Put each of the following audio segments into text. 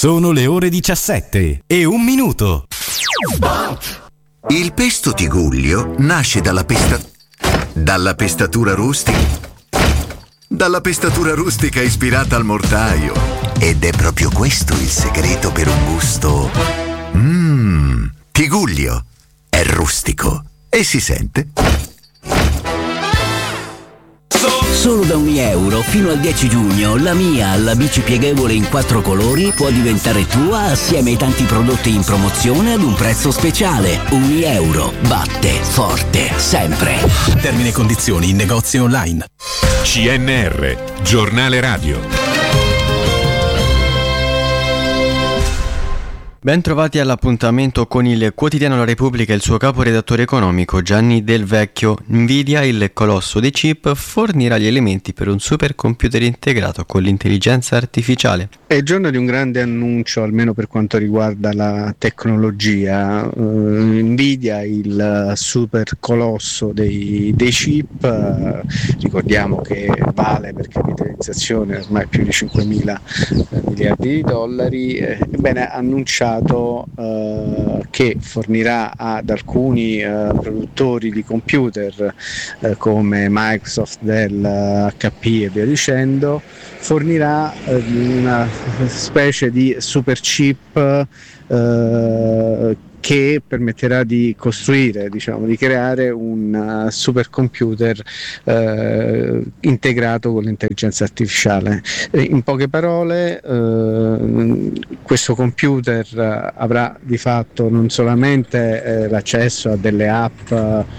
Sono le ore 17:01. Il pesto Tigullio nasce dalla pestatura rustica ispirata al mortaio. Ed è proprio questo il segreto per un gusto. Tigullio è rustico e si sente. Solo da €1 fino al 10 giugno la Mia, la bici pieghevole in 4 colori, può diventare tua assieme ai tanti prodotti in promozione ad un prezzo speciale. €1 batte forte sempre. Termini e condizioni in negozi online. CNR, giornale radio. Ben trovati all'appuntamento con il quotidiano La Repubblica e il suo caporedattore economico Gianni Del Vecchio. Nvidia, il colosso dei chip, fornirà gli elementi per un supercomputer integrato con l'intelligenza artificiale. È il giorno di un grande annuncio, almeno per quanto riguarda la tecnologia. Nvidia, il super colosso dei chip, ricordiamo che vale per capitalizzazione ormai più di 5.000 miliardi di dollari, ha annunciato che fornirà ad alcuni produttori di computer come Microsoft, Dell, HP e via dicendo, fornirà una specie di super chip che permetterà di costruire, di creare un supercomputer integrato con l'intelligenza artificiale. In poche parole, questo computer avrà di fatto non solamente l'accesso a delle app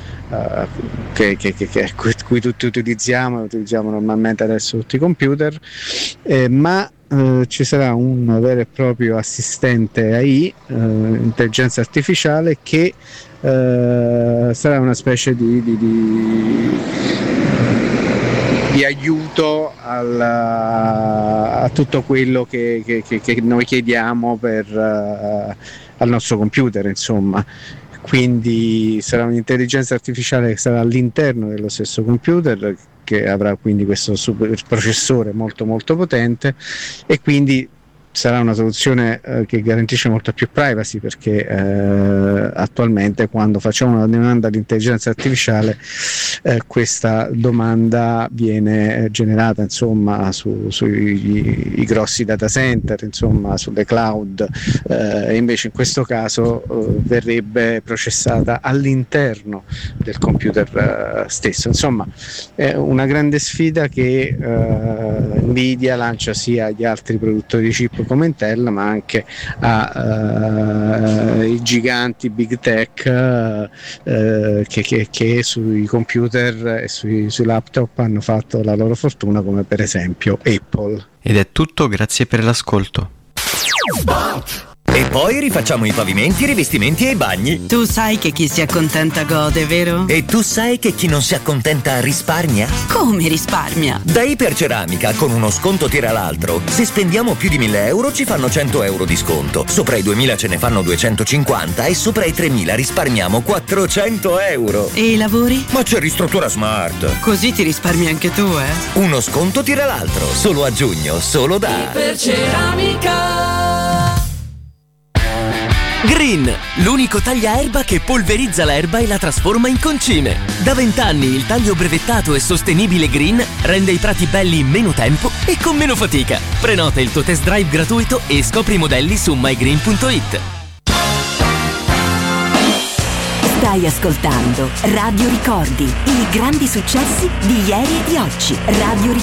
cui tutti utilizziamo normalmente adesso tutti i computer, ma ci sarà un vero e proprio assistente AI, intelligenza artificiale, che sarà una specie di aiuto a tutto quello che noi chiediamo al nostro computer, insomma. Quindi sarà un'intelligenza artificiale che sarà all'interno dello stesso computer, che avrà quindi questo super processore molto molto potente, e quindi sarà una soluzione che garantisce molta più privacy, perché attualmente quando facciamo una domanda di intelligenza artificiale questa domanda viene generata sui grossi data center, sulle cloud, e invece in questo caso verrebbe processata all'interno del computer stesso. Insomma, è una grande sfida che Nvidia lancia sia agli altri produttori di chip come Intel, ma anche ai giganti big tech che sui computer e sui laptop hanno fatto la loro fortuna, come per esempio Apple. Ed è tutto, grazie per l'ascolto. E poi rifacciamo i pavimenti, i rivestimenti e i bagni. Tu sai che chi si accontenta gode, vero? E tu sai che chi non si accontenta risparmia? Come risparmia? Da Iperceramica, con uno sconto tira l'altro. Se spendiamo più di €1.000 ci fanno €100 di sconto. Sopra i 2.000 ce ne fanno 250 e sopra i 3.000 risparmiamo €400. E i lavori? Ma c'è Ristruttura Smart. Così ti risparmi anche tu, eh? Uno sconto tira l'altro. Solo a giugno, solo da Iperceramica. Green, l'unico tagliaerba che polverizza l'erba e la trasforma in concime. Da 20 anni il taglio brevettato e sostenibile Green rende i prati belli in meno tempo e con meno fatica. Prenota il tuo test drive gratuito e scopri i modelli su mygreen.it. Stai ascoltando Radio Ricordi, i grandi successi di ieri e di oggi. Radio